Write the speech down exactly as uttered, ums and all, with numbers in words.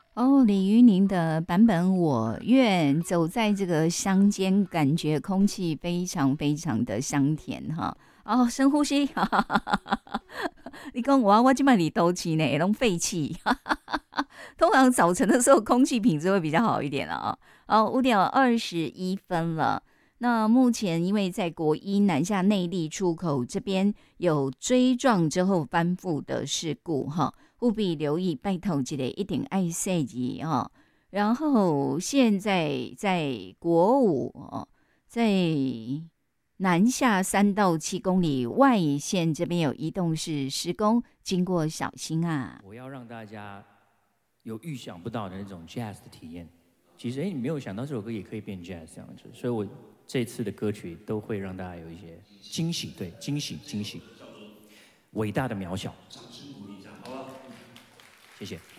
哦，李云宁的版本《我愿》，走在这个乡间，感觉空气非常非常的香甜哈。哦，深呼吸，哈哈哈哈你讲我我今晚里都气呢，拢废气。通常早晨的时候空气品质会比较好一点了啊。哦，五点二十一分了。那目前因为在国一南下内力出口这边有追撞之后翻覆的事故哈，务必留意，拜托这个一定爱惜己哈。然后现在在国五哦，在南下三到七公里外线这边有移动式施工，经过小心啊。 我要让大家有预想不到的那种 jazz 的体验。其实，哎，你没有想到这首歌也可以变 jazz 这样子，所以我这次的歌曲都会让大家有一些惊喜，对，惊喜，惊喜，伟大的渺小。谢谢。